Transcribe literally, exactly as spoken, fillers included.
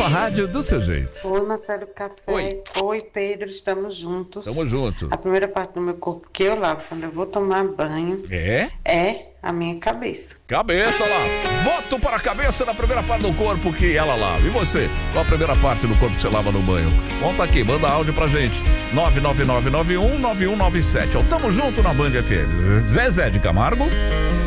sua rádio, do seu jeito. Oi, Marcelo Café. Oi. Oi, Pedro, estamos juntos. Tamo junto. A primeira parte do meu corpo que eu lavo quando eu vou tomar banho É? é a minha cabeça. Cabeça lá. Voto para a cabeça na primeira parte do corpo que ela lava. E você? Qual a primeira parte do corpo que você lava no banho? Conta aqui, manda áudio pra gente. nove nove nove nove um nove um nove sete. Ó, tamo junto na Band F M. Zezé de Camargo.